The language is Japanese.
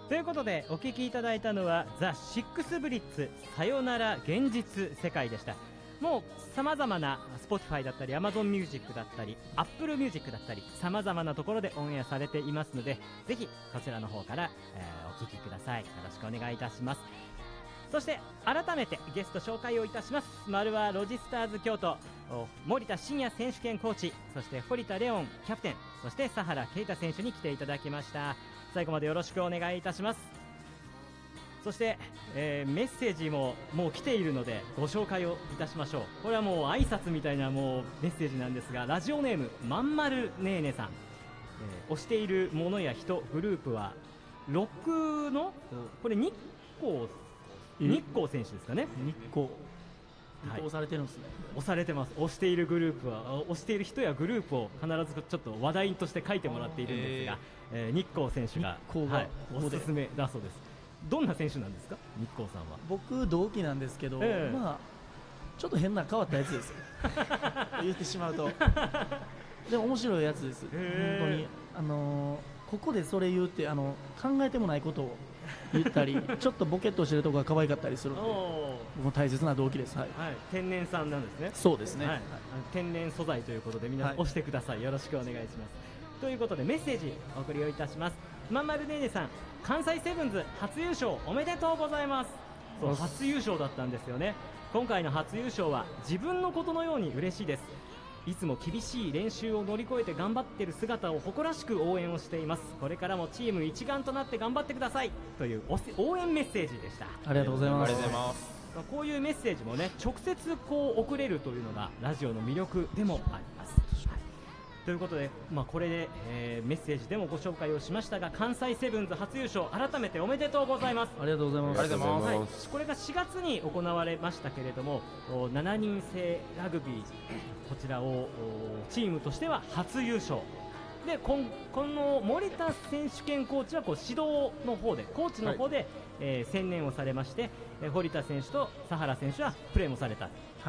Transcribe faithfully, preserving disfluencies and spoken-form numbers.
ということでお聴きいただいたのはザ・シックスブリッツさよなら現実世界でした。もうさまざまな Spotify だったり Amazon Music だったり Apple Music だったりさまざまなところでオンエアされていますので、ぜひこちらの方から、えー、お聴きください。よろしくお願いいたします。そして改めてゲスト紹介をいたします。丸はロジスターズ京都森田真也選手権コーチ、そして堀田レオンキャプテン、そして佐原啓太選手に来ていただきました。最後までよろしくお願いいたします。そして、えー、メッセージももう来ているのでご紹介をいたしましょう。これはもう挨拶みたいなもうメッセージなんですが、ラジオネームまんまるねーねさん、えー、推しているものや人グループはロックのこれ日光日光選手ですかね。 日光押されてるんですね。 押されてます。押しているグループは押している人やグループを必ずちょっと話題として書いてもらっているんですが、えー、日光選手が、はい、おすすめだそうです。どんな選手なんですか、日光さんは。 僕同期なんですけど、えー、まあちょっと変な変わったやつですよ言ってしまうとでも面白いやつです、えー、本当にあのー、ここでそれ言うってあの考えてもないことを言ったりちょっとボケっとしてるところが可愛かったりするので僕も大切な同期です、はいはい、天然さんなんですね。 そうですね、はい、 天然素材ということで皆さん押してください、はい、よろしくお願いします。ということでメッセージお送りをいたします。まんまるねーねさん、関西セブンズ初優勝おめでとうございます。そう初優勝だったんですよね。今回の初優勝は自分のことのように嬉しいです。いつも厳しい練習を乗り越えて頑張っている姿を誇らしく応援をしています。これからもチーム一丸となって頑張ってくださいという応援メッセージでした。 ありがとうございます。 こういうメッセージもね直接こう送れるというのがラジオの魅力でもあります。ということで、まあ、これで、えー、メッセージでもご紹介をしましたが、関西セブンズ初優勝改めておめでとうございます。 ありがとうございます。 ありがとうございます。 はい、これがしがつに行われましたけれども、しちにん制ラグビーこちらをチームとしては初優勝で、こんこの森田選手権コーチはこう指導の方でコーチの方で、はい、えー、専念をされまして、堀田選手と佐原選手はプレーもされた。